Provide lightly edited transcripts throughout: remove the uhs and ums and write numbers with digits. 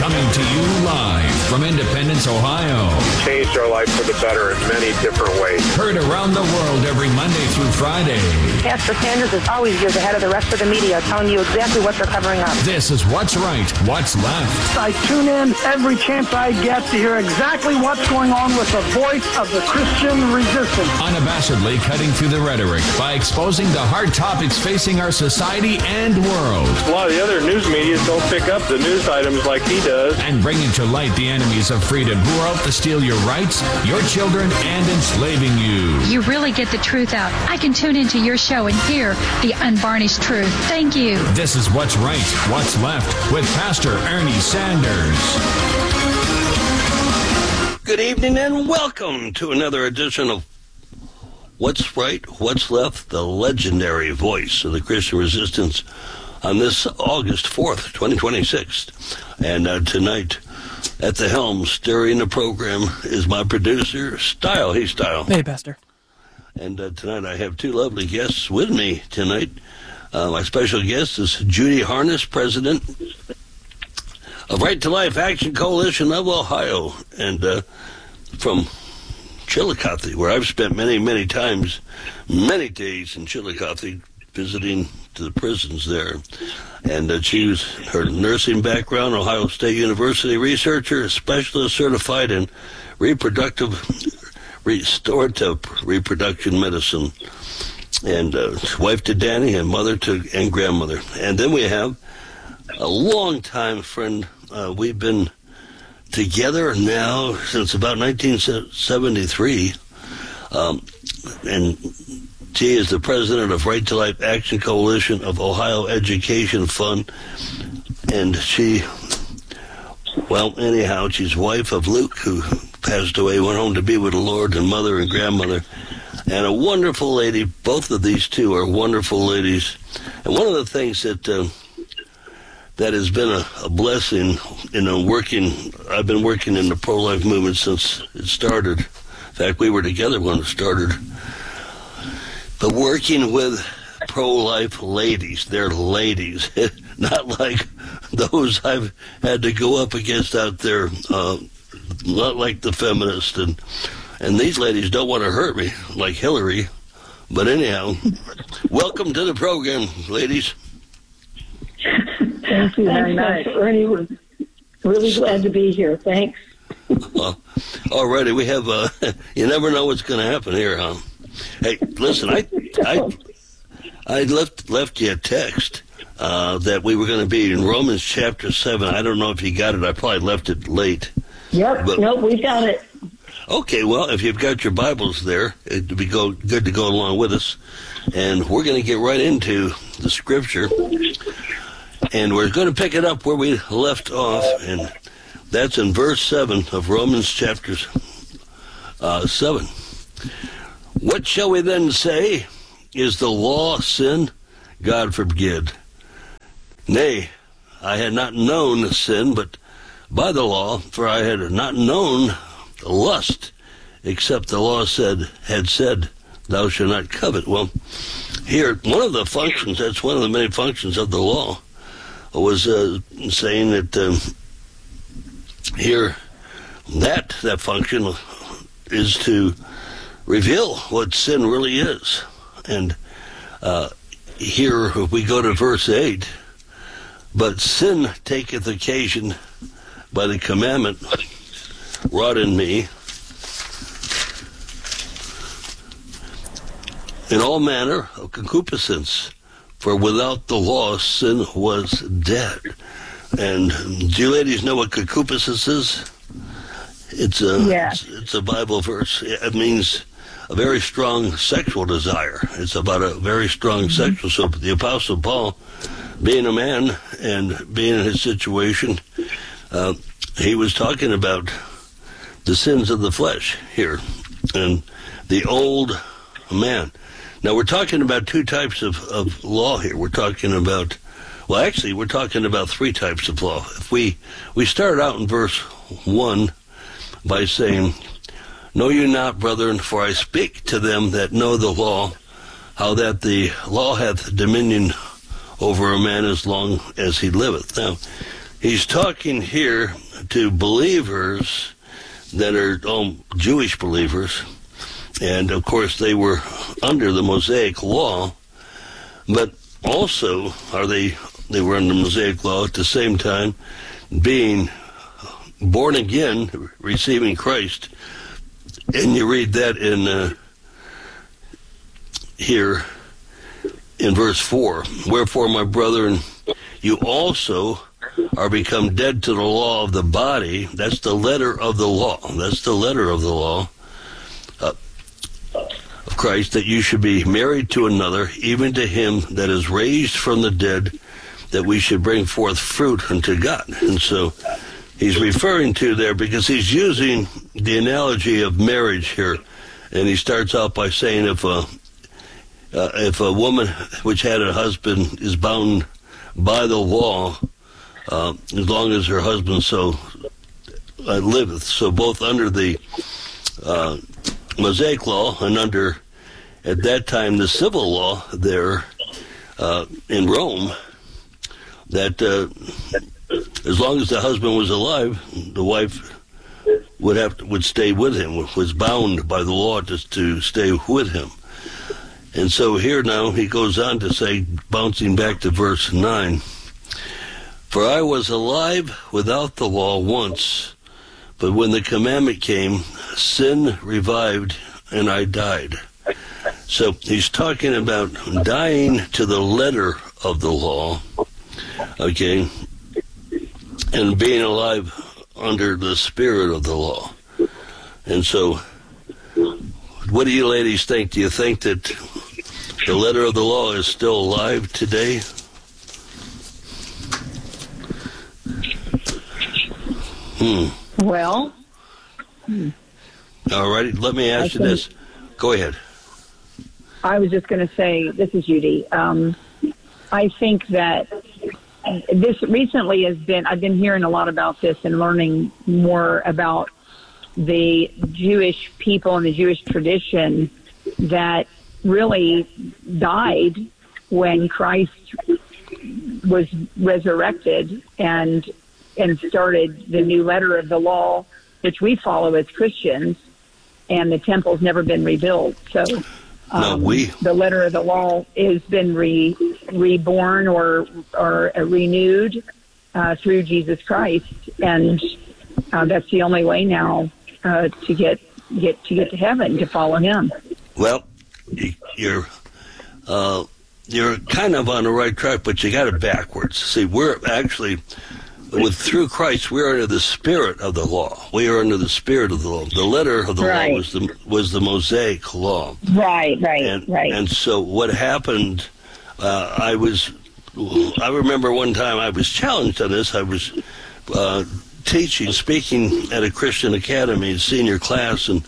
Coming to you live from Independence, Ohio. Changed our life for the better in many different ways. Heard around the world every Monday through Friday. Pastor Sanders is always years ahead of the rest of the media, telling you exactly what they're covering up. This is What's Right, What's Left. I tune in every chance I get to hear exactly what's going on with the voice of the Christian resistance. Unabashedly cutting through the rhetoric by exposing the hard topics facing our society and world. A lot of the other news media don't pick up the news items like he does. And bringing to light the enemies of freedom who are out to steal your rights, your children, and enslaving you. You really get the truth out. I can tune into your show and hear the unvarnished truth. Thank you. This is What's Right, What's Left with Pastor Ernie Sanders. Good evening and welcome to another edition of What's Right, What's Left, the legendary voice of the Christian resistance on this August 4th, 2026. And tonight at the helm, steering the program, is my producer, Style. Hey, Style. Hey, Pastor. And tonight I have two lovely guests with me tonight. My special guest is Judy Harness, president of Right to Life Action Coalition of Ohio, and from Chillicothe, where I've spent many times, many days in Chillicothe, visiting to the prisons there. And her nursing background, Ohio State University researcher, specialist certified in restorative reproduction medicine, and wife to Danny and mother to and grandmother. And then we have a longtime friend. We've been together now since about 1973, and she is the president of Right to Life Action Coalition of Ohio Education Fund, and she's wife of Luke, who passed away, went home to be with the Lord, and mother and grandmother, and a wonderful lady. Both of these two are wonderful ladies, and one of the things that has been a blessing I've been working in the pro-life movement since it started. In fact, we were together when it started. But working with pro-life ladies, they're ladies, not like those I've had to go up against out there, not like the feminists. And these ladies don't want to hurt me, like Hillary. But anyhow, welcome to the program, ladies. Thank you very much. Ernie, we're really glad to be here. Thanks. Alrighty, we have, you never know what's going to happen here, huh? Hey, listen, I left you a text that we were going to be in Romans chapter 7. I don't know if you got it. I probably left it late. Yep, nope, we got it. Okay, well, if you've got your Bibles there, it'd be good to go along with us. And we're going to get right into the scripture. And we're going to pick it up where we left off, and that's in verse 7 of Romans chapter 7. What shall we then say? Is the law sin? God forbid. Nay, I had not known sin, but by the law, for I had not known lust, except the law had said, thou shalt not covet. Well, here, one of the functions, that's one of the many functions of the law, was saying that here, that function is to reveal what sin really is. And here, if we go to verse 8, but sin taketh occasion by the commandment wrought in me in all manner of concupiscence, for without the law sin was dead. And do you ladies know what concupiscence is? It's a Bible verse. It means a very strong sexual desire. It's about a very strong sexual. So the Apostle Paul, being a man and being in his situation, he was talking about the sins of the flesh here and the old man. Now we're talking about two types of law here. We're talking about, we're talking about three types of law. If we start out in verse 1 by saying, know you not, brethren, for I speak to them that know the law, how that the law hath dominion over a man as long as he liveth. Now, he's talking here to believers that are Jewish believers, and of course they were under the Mosaic law, but also they were under the Mosaic law at the same time being born again, receiving Christ. And you read that in here in verse 4. Wherefore, my brethren, you also are become dead to the law of the body. That's the letter of the law. That's the letter of the law of Christ, that you should be married to another, even to him that is raised from the dead, that we should bring forth fruit unto God. And so he's referring to there, because he's using the analogy of marriage here, and he starts out by saying if a woman which had a husband is bound by the law, as long as her husband so liveth, so both under the Mosaic law and under, at that time, the civil law there in Rome, that as long as the husband was alive, the wife would stay with him, was bound by the law to stay with him. And so here now he goes on to say, bouncing back to verse 9, for I was alive without the law once, but when the commandment came, sin revived and I died. So he's talking about dying to the letter of the law, okay, and being alive under the spirit of the law. And so, what do you ladies think? Do you think that the letter of the law is still alive today? Well. All right, let me ask you this. Go ahead. I was just going to say, this is Judy. I think that this recently I've been hearing a lot about this and learning more about the Jewish people and the Jewish tradition that really died when Christ was resurrected and started the new letter of the law, which we follow as Christians, and the temple's never been rebuilt. So the letter of the law has been reborn or renewed through Jesus Christ, and that's the only way now to get to heaven, to follow Him. Well, you're kind of on the right track, but you got it backwards. See, we're actually through Christ, we're under the spirit of the law. We are under the spirit of the law. The letter of the law was the Mosaic law. Right. And so what happened? I remember one time I was challenged on this. I was speaking at a Christian academy, senior class, and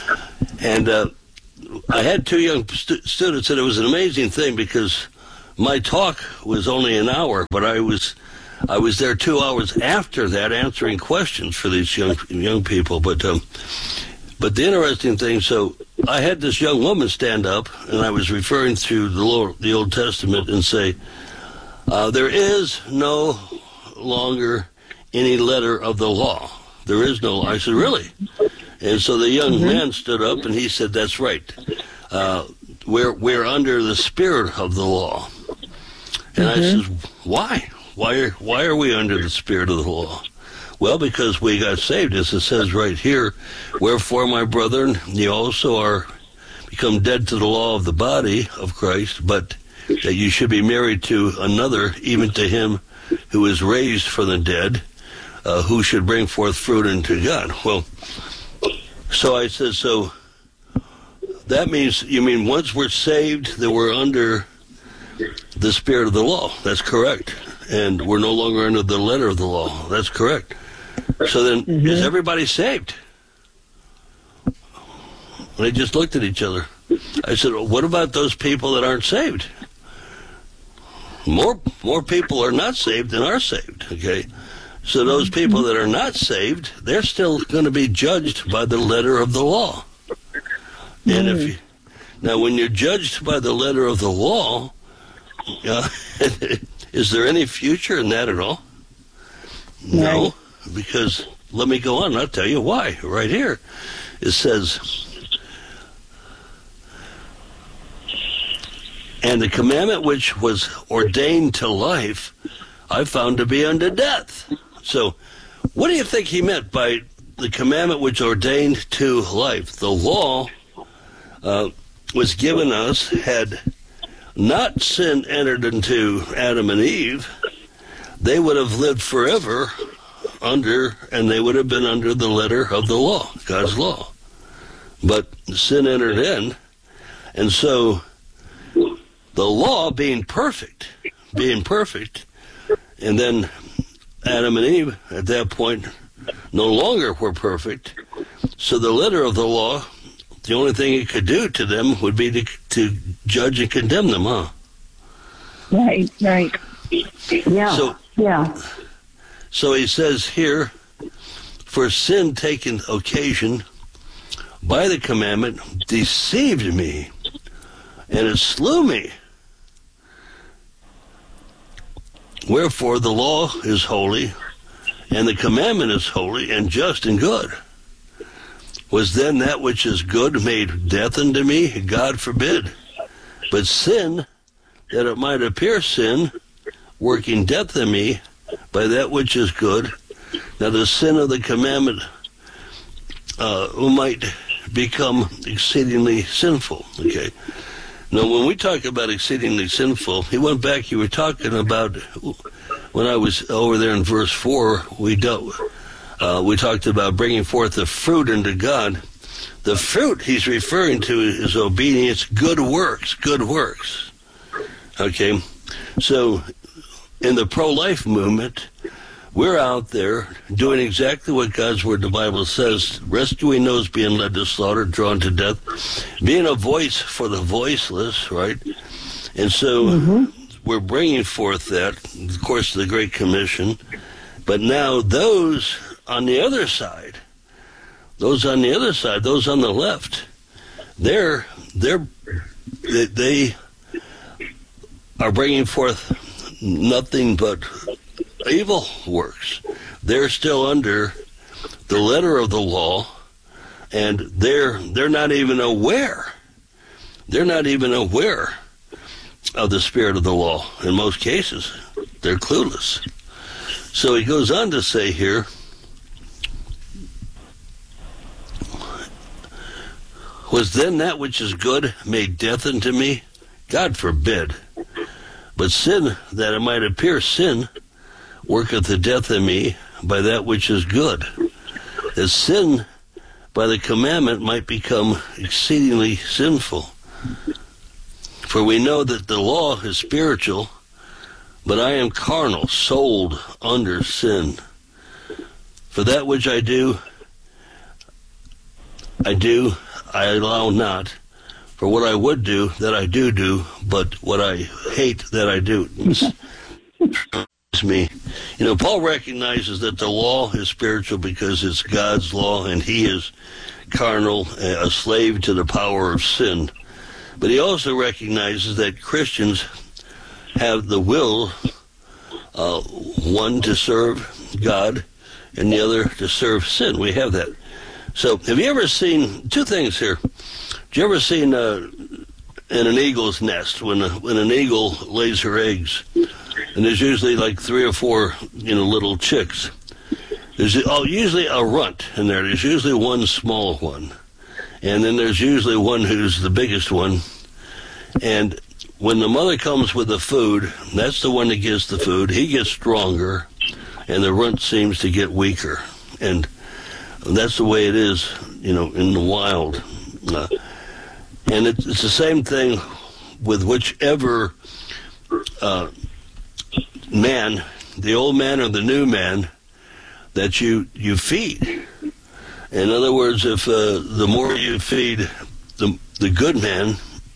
I had two young students, and it was an amazing thing because my talk was only an hour, but I was there 2 hours after that answering questions for these young people. But the interesting thing, so I had this young woman stand up, and I was referring to the Old Testament and say, there is no longer any letter of the law. There is no. I said, really? And so the young man stood up and he said, that's right. We're under the spirit of the law. And I said, why? Why are we under the spirit of the law? Well, because we got saved, as it says right here. Wherefore, my brethren, ye also are become dead to the law of the body of Christ, but that you should be married to another, even to him who is raised from the dead, who should bring forth fruit unto God. Well, so I said, so that means, you mean once we're saved, that we're under the spirit of the law? That's correct. And we're no longer under the letter of the law. That's correct. So then, is everybody saved? They just looked at each other. I said, well, what about those people that aren't saved? More people are not saved than are saved, okay? So those people that are not saved, they're still going to be judged by the letter of the law. And now when you're judged by the letter of the law, is there any future in that at all? No, because let me go on. I'll tell you why. Right here, it says, and the commandment which was ordained to life, I found to be unto death. So, what do you think he meant by the commandment which ordained to life? The law was given us, had not sin entered into Adam and Eve, they would have lived forever under, and they would have been under the letter of the law, God's law. But sin entered in, and so the law being perfect, and then Adam and Eve at that point no longer were perfect, so the letter of the law, the only thing it could do to them would be to judge and condemn them, huh? Right. Yeah. So he says here, for sin taken occasion by the commandment deceived me, and it slew me. Wherefore the law is holy, and the commandment is holy, and just and good. Was then that which is good made death unto me? God forbid. But sin, that it might appear sin, working death in me by that which is good. Now the sin of the commandment might become exceedingly sinful. Okay. Now when we talk about exceedingly sinful, he went back, you were talking about, when I was over there in verse 4, we talked about bringing forth the fruit unto God. The fruit he's referring to is obedience, good works. Okay, so in the pro-life movement, we're out there doing exactly what God's Word, the Bible says, rescuing those being led to slaughter, drawn to death, being a voice for the voiceless, right? And so we're bringing forth that, of course, the Great Commission. But now those on the other side, those on the left, they are bringing forth nothing but evil works. They're still under the letter of the law, and they're not even aware. They're not even aware of the spirit of the law. In most cases, they're clueless. So he goes on to say here, was then that which is good made death unto me? God forbid. But sin, that it might appear sin, worketh the death in me by that which is good. That sin by the commandment might become exceedingly sinful. For we know that the law is spiritual, but I am carnal, sold under sin. For that which I do, I allow not. For what I would do, that I do, but what I hate, that I do. It's me. You know, Paul recognizes that the law is spiritual because it's God's law, and he is carnal, a slave to the power of sin. But he also recognizes that Christians have the will, one to serve God and the other to serve sin. We have that. So have you ever seen, two things here. Have you ever seen in an eagle's nest, when an eagle lays her eggs, and there's usually like 3 or 4, little chicks. There's usually a runt in there. There's usually one small one. And then there's usually one who's the biggest one. And when the mother comes with the food, that's the one that gives the food. He gets stronger, and the runt seems to get weaker. And that's the way it is, in the wild. And it's the same thing with whichever man, the old man or the new man, that you feed. In other words, if the more you feed the good man,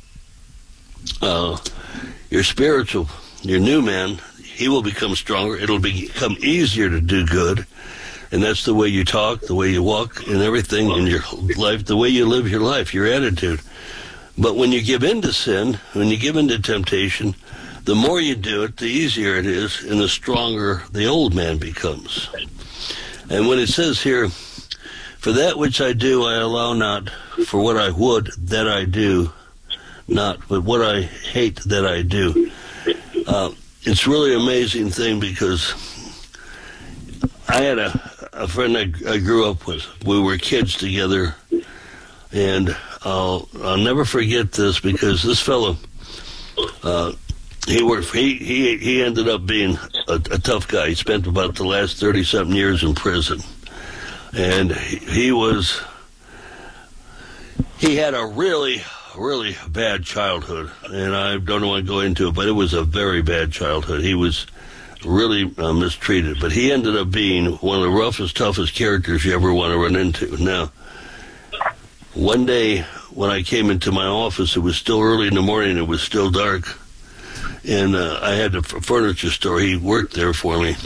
your spiritual, your new man, he will become stronger. It'll become easier to do good. And that's the way you talk, the way you walk, and everything in your life, the way you live your life, your attitude. But when you give in to sin, when you give in to temptation, the more you do it, the easier it is, and the stronger the old man becomes. And when it says here, for that which I do, I allow not, for what I would, that I do not, but what I hate, that I do. It's really an amazing thing, because I had a friend I grew up with. We were kids together, and I'll never forget this, because this fellow, he ended up being a tough guy. He spent about the last 30-something years in prison. And he had a really, really bad childhood. And I don't want to go into it, but it was a very bad childhood. He was really mistreated. But he ended up being one of the roughest, toughest characters you ever want to run into. Now, one day when I came into my office, it was still early in the morning. It was still dark. And I had a furniture store. He worked there for me.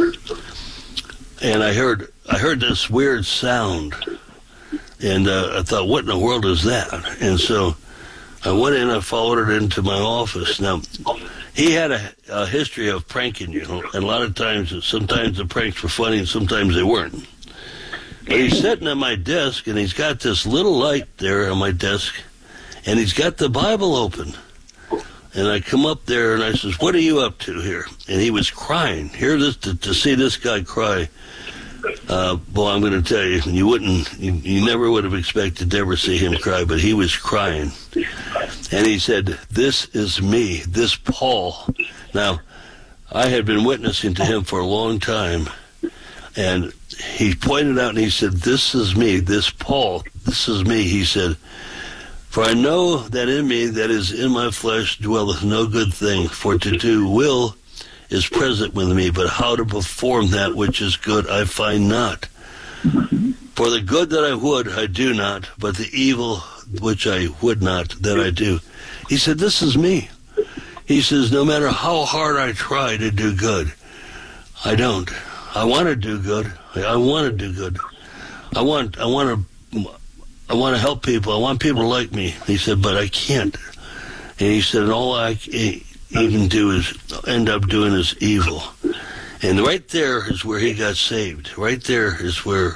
And I heard this weird sound. And I thought, what in the world is that? And so I went in, I followed it into my office. Now, he had a history of pranking you, and a lot of times, sometimes the pranks were funny and sometimes they weren't. But he's sitting at my desk, and he's got this little light there on my desk, and he's got the Bible open. And I come up there, and I says, what are you up to here? And he was crying. To see this guy cry, boy, I'm going to tell you, you never would have expected to ever see him cry, but he was crying. And he said, this is me, this Paul. Now, I had been witnessing to him for a long time, and he pointed out and he said, this is me, this Paul, this is me. He said, for I know that in me, that is in my flesh, dwelleth no good thing, for to do will is present with me, but how to perform that which is good I find not. For the good that I would, I do not, but the evil which I would not, that I do. He said, this is me. He says, no matter how hard I try to do good, I don't. I want to do good. I want to do good. I want to help people. I want people to like me. He said, but I can't. And he said, all I even do is end up doing is evil. And right there is where he got saved. Right there is where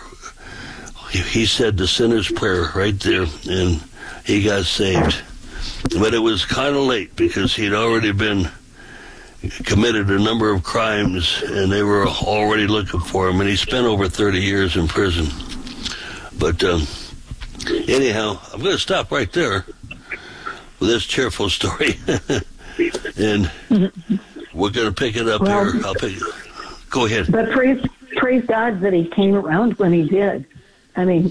he said the sinner's prayer right there, and he got saved. But it was kind of late, because he'd already been committed a number of crimes, and they were already looking for him, and he spent over 30 years in prison. But anyhow, I'm going to stop right there with this cheerful story. And we're going to pick it up here. I'll pick it. Go ahead. But praise God that he came around when he did. I mean,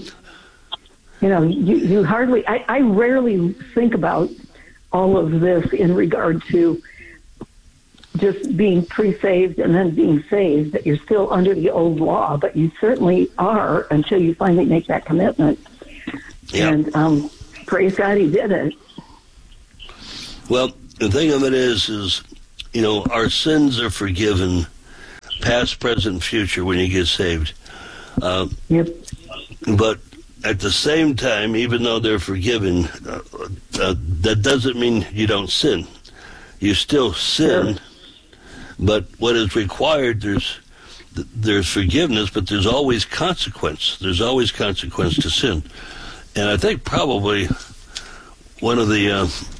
you hardly, I rarely think about all of this in regard to just being pre-saved and then being saved, that you're still under the old law, but you certainly are until you finally make that commitment. Yep. And praise God he did it. Well, the thing of it is, our sins are forgiven, past, present, future, when you get saved. Yep. But at the same time, even though they're forgiven, that doesn't mean you don't sin. You still sin, but what is required, there's forgiveness, but there's always consequence. There's always consequence to sin. And I think probably one of the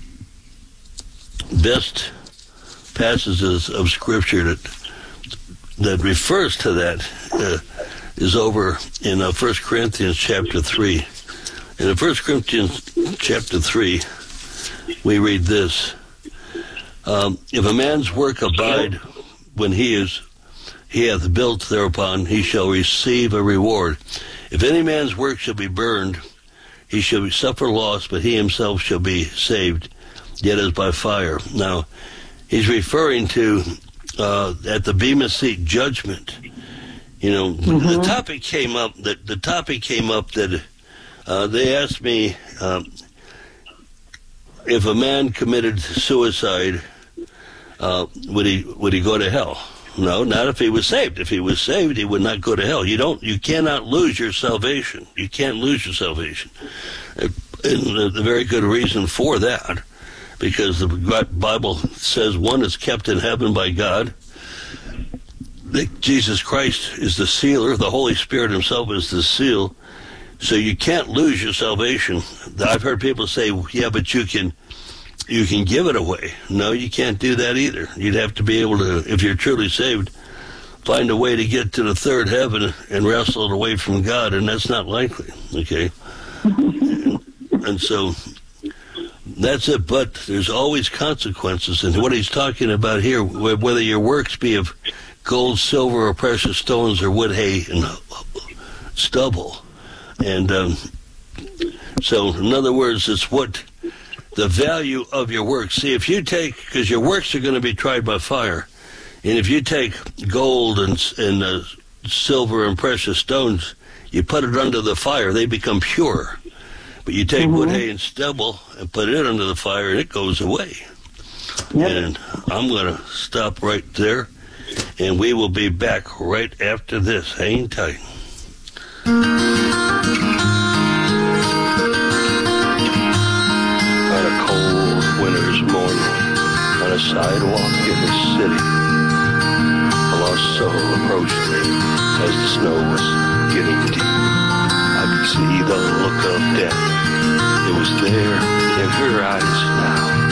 best passages of Scripture that refers to that is over in 1 Corinthians chapter 3. And in 1 Corinthians chapter 3, we read this. If a man's work abide when he hath built thereupon, he shall receive a reward. If any man's work shall be burned, he shall suffer loss, but he himself shall be saved, yet as by fire. Now, he's referring to at the Bema Seat judgment. The topic came up that they asked me if a man committed suicide, would he go to hell? No, not if he was saved. If he was saved, he would not go to hell. You cannot lose your salvation. You can't lose your salvation. And a very good reason for that, because the Bible says one is kept in heaven by God. Jesus Christ is the sealer. The Holy Spirit himself is the seal. So you can't lose your salvation. I've heard people say, yeah, but you can give it away. No, you can't do that either. You'd have to be able to, if you're truly saved, find a way to get to the third heaven and wrestle it away from God, and that's not likely, okay? And so that's it, but there's always consequences. And what he's talking about here, whether your works be of gold, silver, or precious stones, or wood, hay, and stubble. And so, in other words, it's what the value of your works. See, if you take, because your works are going to be tried by fire, and if you take gold and silver and precious stones, you put it under the fire, they become pure. But you take wood, hay, and stubble and put it under the fire, and it goes away. Yep. And I'm going to stop right there, and we will be back right after this. Hang tight. On a cold winter's morning, on a sidewalk in the city, a lost soul approached me as the snow was getting deep. I could see the look of death. It was there in her eyes now.